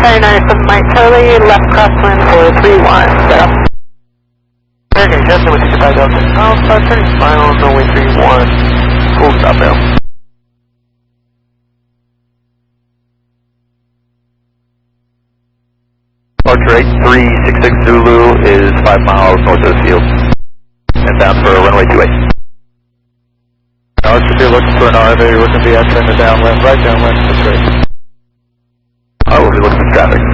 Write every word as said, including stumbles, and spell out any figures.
Very nice of Mike Charlie, left crosswind four three one, set up. Okay, Justin with sixty-five Delta Alpha, turning final, runway three one, full stop now. Departure eight three six six Zulu is five miles north of the field, and down for runway two eight. Now should be looking for an R V, we're going to be entering the downwind, right downwind, that's great. Oh, we'll be looking for traffic.